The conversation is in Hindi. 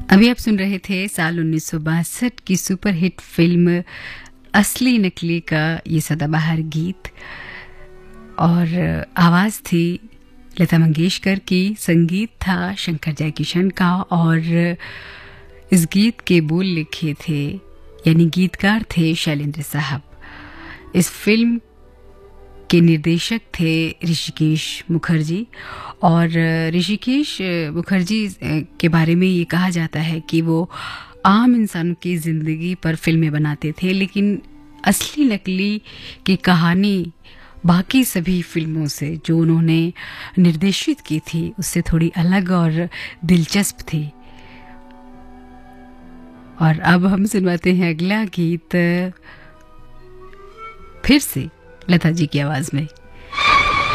अभी आप सुन रहे थे साल 1962 की सुपरहिट फिल्म असली नकली का ये सदाबहार गीत और आवाज़ थी लता मंगेशकर की, संगीत था शंकर जयकिशन का और इस गीत के बोल लिखे थे यानी गीतकार थे शैलेंद्र साहब। इस फिल्म के निर्देशक थे ऋषिकेश मुखर्जी और ऋषिकेश मुखर्जी के बारे में ये कहा जाता है कि वो आम इंसानों की ज़िंदगी पर फिल्में बनाते थे, लेकिन असली नकली की कहानी बाकी सभी फिल्मों से जो उन्होंने निर्देशित की थी उससे थोड़ी अलग और दिलचस्प थी। और अब हम सुनवाते हैं अगला गीत फिर से लता जी की आवाज़ में।